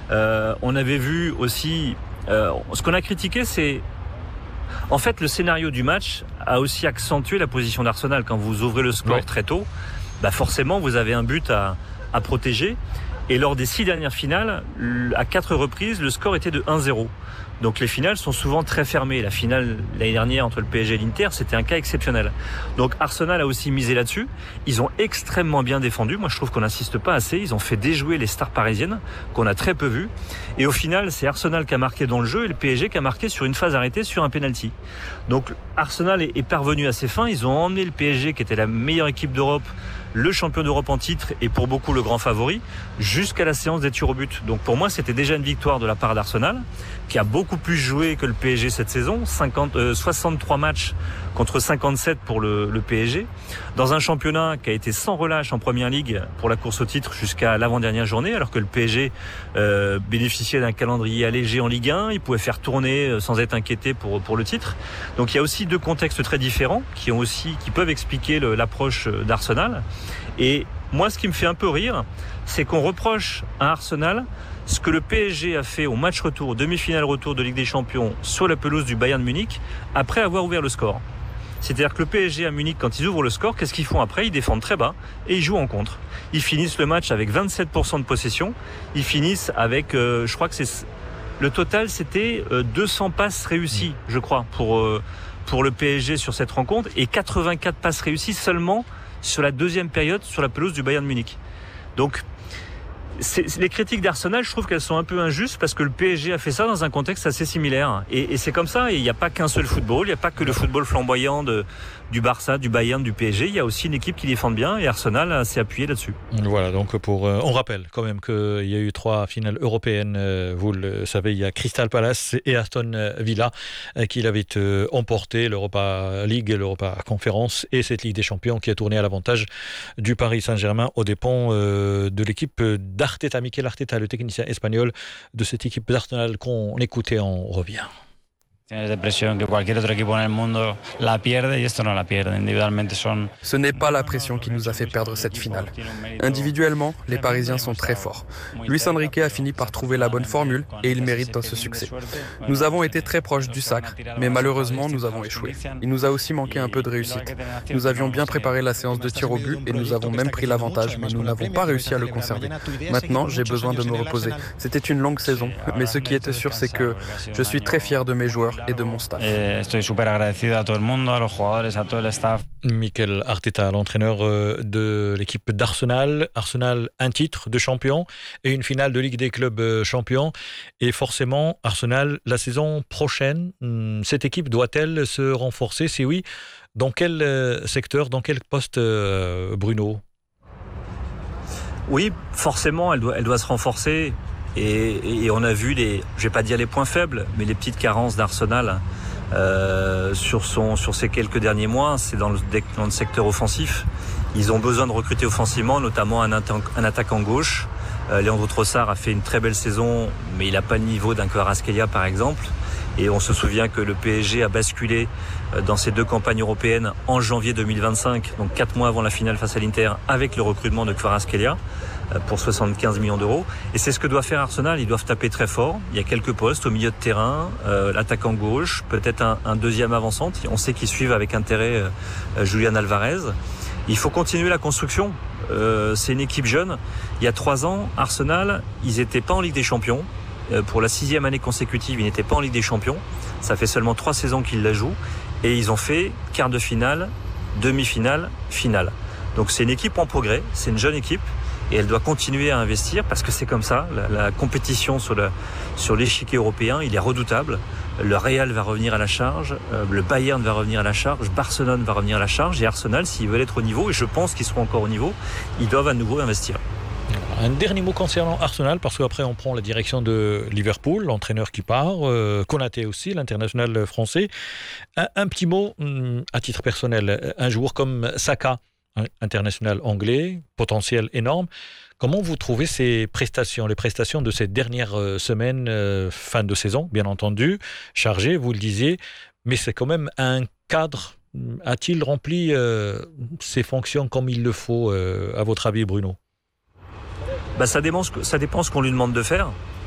On avait vu aussi... ce qu'on a critiqué, c'est... En fait, le scénario du match a aussi accentué la position d'Arsenal. Quand vous ouvrez le score très tôt, forcément, vous avez un but à protéger. Et lors des 6 dernières finales, à 4 reprises, le score était de 1-0. Donc les finales sont souvent très fermées. La finale l'année dernière entre le PSG et l'Inter, c'était un cas exceptionnel. Donc Arsenal a aussi misé là-dessus. Ils ont extrêmement bien défendu. Moi, je trouve qu'on n'insiste pas assez. Ils ont fait déjouer les stars parisiennes qu'on a très peu vues. Et au final, c'est Arsenal qui a marqué dans le jeu et le PSG qui a marqué sur une phase arrêtée sur un penalty. Donc Arsenal est parvenu à ses fins. Ils ont emmené le PSG, qui était la meilleure équipe d'Europe, le champion d'Europe en titre et pour beaucoup le grand favori, jusqu'à la séance des tirs au but. Donc pour moi, c'était déjà une victoire de la part d'Arsenal, qui a beaucoup plus joué que le PSG cette saison, 63 matchs contre 57 pour le PSG, dans un championnat qui a été sans relâche en Première Ligue pour la course au titre jusqu'à l'avant-dernière journée, alors que le PSG bénéficiait d'un calendrier allégé en Ligue 1, il pouvait faire tourner sans être inquiété pour le titre. Donc il y a aussi deux contextes très différents qui peuvent expliquer l'approche d'Arsenal. Et moi, ce qui me fait un peu rire, c'est qu'on reproche à Arsenal ce que le PSG a fait au match retour, au demi-finale retour de Ligue des Champions sur la pelouse du Bayern Munich, après avoir ouvert le score. C'est-à-dire que le PSG à Munich, quand ils ouvrent le score, qu'est-ce qu'ils font après ? Ils défendent très bas et ils jouent en contre. Ils finissent le match avec 27% de possession. Ils finissent avec, je crois que le total, c'était 200 passes réussies, je crois, pour le PSG sur cette rencontre, et 84 passes réussies seulement sur la deuxième période sur la pelouse du Bayern Munich. Donc, les critiques d'Arsenal, je trouve qu'elles sont un peu injustes parce que le PSG a fait ça dans un contexte assez similaire. Et c'est comme ça, et il n'y a pas qu'un seul football, il n'y a pas que le football flamboyant du Barça, du Bayern, du PSG. Il y a aussi une équipe qui défend bien et Arsenal s'est appuyé là-dessus. Voilà, donc on rappelle quand même qu'il y a eu 3 finales européennes. Vous le savez, il y a Crystal Palace et Aston Villa qui l'avaient emporté, l'Europa League, l'Europa Conference et cette Ligue des Champions qui a tourné à l'avantage du Paris Saint-Germain aux dépens de l'équipe d'Arteta, Mikel Arteta, le technicien espagnol de cette équipe d'Arsenal qu'on écoutait, on revient. Ce n'est pas la pression qui nous a fait perdre cette finale. Individuellement, les Parisiens sont très forts. Luis Enrique a fini par trouver la bonne formule et il mérite ce succès. Nous avons été très proches du sacre, mais malheureusement, nous avons échoué. Il nous a aussi manqué un peu de réussite. Nous avions bien préparé la séance de tir au but et nous avons même pris l'avantage, mais nous n'avons pas réussi à le conserver. Maintenant, j'ai besoin de me reposer. C'était une longue saison, mais ce qui était sûr, c'est que je suis très fier de mes joueurs et de mon staff. Estoy súper agradecido a todo el mundo, a los jugadores, a todo el staff. Mikel Arteta, l'entraîneur de l'équipe d'Arsenal. Arsenal, un titre de champion et une finale de Ligue des clubs champions. Et forcément, Arsenal, la saison prochaine, cette équipe doit-elle se renforcer ? Si oui, dans quel secteur, dans quel poste, Bruno ? Oui, forcément, elle doit se renforcer. Et on a vu je vais pas dire les points faibles, mais les petites carences d'Arsenal sur ces quelques derniers mois. C'est dans le secteur offensif. Ils ont besoin de recruter offensivement, notamment un attaquant gauche. Leandro Trossard a fait une très belle saison, mais il n'a pas le niveau d'un Kvaratskhelia par exemple. Et on se souvient que le PSG a basculé dans ces 2 campagnes européennes en janvier 2025, donc 4 mois avant la finale face à l'Inter, avec le recrutement de Kvaratskhelia pour 75 millions d'euros. Et c'est ce que doit faire Arsenal. Ils doivent taper très fort. Il y a quelques postes au milieu de terrain, l'attaquant gauche, peut-être un deuxième avant-centre. On sait qu'ils suivent avec intérêt Julian Alvarez. Il faut continuer la construction. C'est une équipe jeune. Il y a 3 ans, Arsenal, ils n'étaient pas en Ligue des Champions. Pour la 6e année consécutive, ils n'étaient pas en Ligue des Champions. Ça fait seulement 3 saisons qu'ils la jouent. Et ils ont fait quart de finale, demi-finale, finale. Donc c'est une équipe en progrès, c'est une jeune équipe. Et elle doit continuer à investir parce que c'est comme ça. La compétition sur l'échiquier européen, il est redoutable. Le Real va revenir à la charge, le Bayern va revenir à la charge, Barcelone va revenir à la charge. Et Arsenal, s'ils veulent être au niveau, et je pense qu'ils seront encore au niveau, ils doivent à nouveau investir. Un dernier mot concernant Arsenal, parce qu'après on prend la direction de Liverpool, l'entraîneur qui part, Konaté aussi, l'international français. Un petit mot à titre personnel, un joueur comme Saka, international anglais, potentiel énorme. Comment vous trouvez les prestations de ces dernières semaines, fin de saison, bien entendu, chargées, vous le disiez, mais c'est quand même un cadre. A-t-il rempli ses fonctions comme il le faut, à votre avis, Bruno ? Ça dépend ce qu'on lui demande de faire.